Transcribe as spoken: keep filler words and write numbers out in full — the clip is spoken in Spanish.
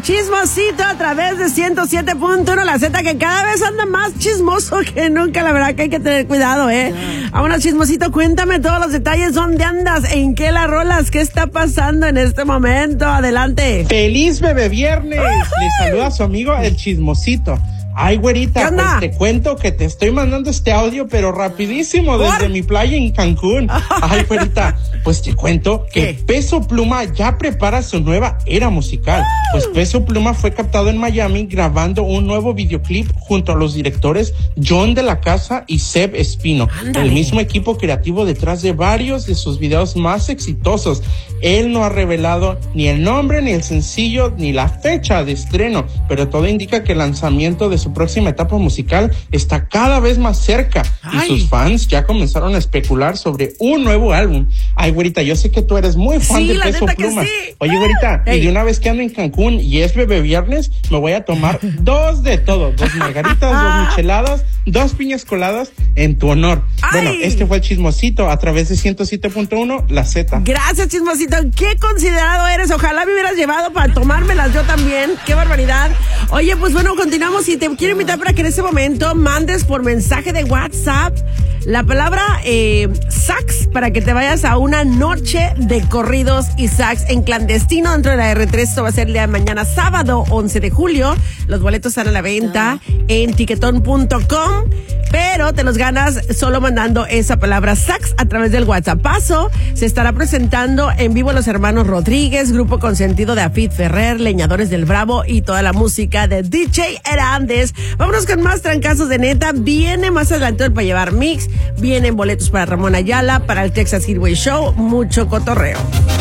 Chismosito a través de ciento siete punto uno, la Z, que cada vez anda más chismoso que nunca. La verdad que hay que tener cuidado, ¿eh? Vámonos, Chismosito, cuéntame todos los detalles. ¿Dónde andas? ¿En qué la rolas? ¿Qué está pasando en este momento? Adelante. ¡Feliz bebé viernes! Le saluda a su amigo el Chismosito. Ay, güerita, pues te cuento que te estoy mandando este audio, pero rapidísimo, desde ¿Por? mi playa en Cancún. Ay, güerita, pues te cuento que ¿Qué? Peso Pluma ya prepara su nueva era musical. Pues Peso Pluma fue captado en Miami grabando un nuevo videoclip junto a los directores John de la Casa y Seb Espino, Ándale. el mismo equipo creativo detrás de varios de sus videos más exitosos. Él no ha revelado ni el nombre, ni el sencillo, ni la fecha de estreno, pero todo indica que el lanzamiento de su próxima etapa musical está cada vez más cerca. Ay. Y sus fans ya comenzaron a especular sobre un nuevo álbum. Ay, güerita, yo sé que tú eres muy fan sí, de Peso Pluma. Sí. Oye, güerita, Ey. y de una vez que ando en Cancún y es bebé viernes, me voy a tomar dos de todo. Dos margaritas, dos micheladas, dos piñas coladas en tu honor. Ay. Bueno, este fue el Chismosito a través de ciento siete punto uno, la Z. Gracias, Chismosito. Qué considerado eres. Ojalá me hubieras llevado para tomármelas yo también. Qué barbaridad. Oye, pues bueno, continuamos y te quiero invitar para que en este momento mandes por mensaje de WhatsApp la palabra eh, sax para que te vayas a una noche de corridos y sax en clandestino dentro de la erre tres. Esto va a ser el día de mañana, sábado once de julio. Los boletos están a la venta en tiquetón punto com, pero te los ganas solo mandando esa palabra sax a través del WhatsApp. Paso, se estará presentando en vivo los hermanos Rodríguez, grupo consentido de Afid Ferrer, Leñadores del Bravo y toda la música de D J Hernández. Vámonos con más trancazos de neta. Viene más adelante el para llevar mix. Vienen boletos para Ramón Ayala, para el Texas Heatwave Show. Mucho cotorreo.